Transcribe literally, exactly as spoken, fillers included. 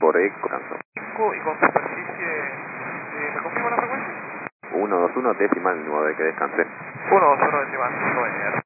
por eco. Canso. cinco y con superficie, eh, ¿me confirma la frecuencia? uno dos uno decimal nueve, que descanse. uno dos uno decimal nueve.